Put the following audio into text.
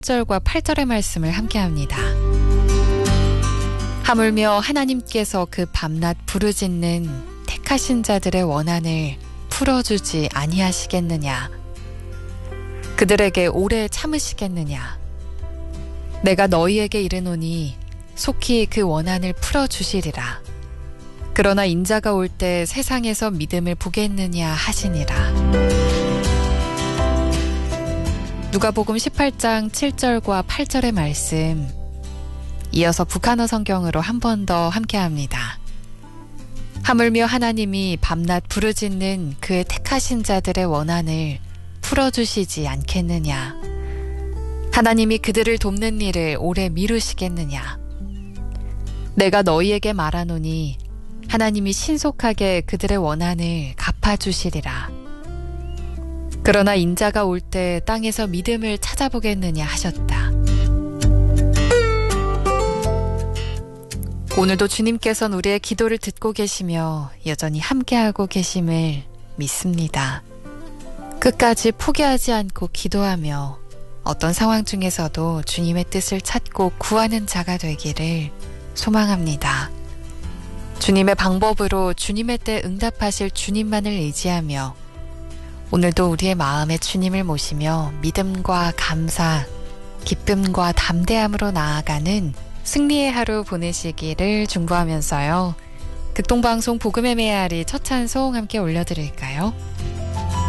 7절과 8절의 말씀을 함께합니다. 하물며 하나님께서 그 밤낮 부르짖는 택하신 자들의 원한을 풀어주지 아니하시겠느냐. 그들에게 오래 참으시겠느냐. 내가 너희에게 이르노니 속히 그 원한을 풀어주시리라. 그러나 인자가 올 때 세상에서 믿음을 보겠느냐 하시니라. 누가복음 18장 7절과 8절의 말씀, 이어서 북한어 성경으로 한 번 더 함께합니다. 하물며 하나님이 밤낮 부르짖는 그의 택하신 자들의 원한을 풀어주시지 않겠느냐. 하나님이 그들을 돕는 일을 오래 미루시겠느냐. 내가 너희에게 말하노니 하나님이 신속하게 그들의 원한을 갚아주시리라. 그러나 인자가 올 때 땅에서 믿음을 찾아보겠느냐 하셨다. 오늘도 주님께서는 우리의 기도를 듣고 계시며 여전히 함께하고 계심을 믿습니다. 끝까지 포기하지 않고 기도하며 어떤 상황 중에서도 주님의 뜻을 찾고 구하는 자가 되기를 소망합니다. 주님의 방법으로 주님의 때 응답하실 주님만을 의지하며 오늘도 우리의 마음에 주님을 모시며 믿음과 감사, 기쁨과 담대함으로 나아가는 승리의 하루 보내시기를 중부하면서요. 극동방송 복음의 메아리 첫 찬송 함께 올려드릴까요?